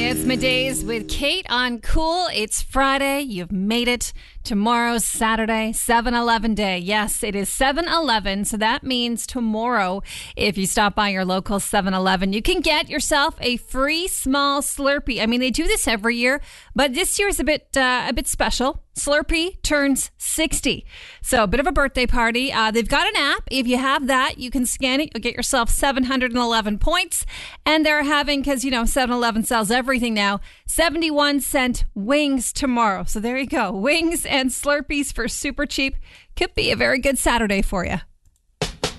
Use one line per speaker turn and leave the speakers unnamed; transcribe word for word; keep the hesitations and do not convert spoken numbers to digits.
It's Middays with Kate on Cool. It's Friday. You've made it. Tomorrow's Saturday, seven eleven day. Yes, it is seven eleven. So that means tomorrow, if you stop by your local seven eleven, you can get yourself a free small Slurpee. I mean, they do this every year, but this year is a bit uh, a bit special. Slurpee turns sixty. So a bit of a birthday party. Uh, they've got an app. If you have that, you can scan it. You'll get yourself seven hundred eleven points. And they're having, because, you know, seven eleven sells everything now, seventy-one cent wings tomorrow. So there you go. Wings and Slurpees for super cheap. Could be a very good Saturday for you.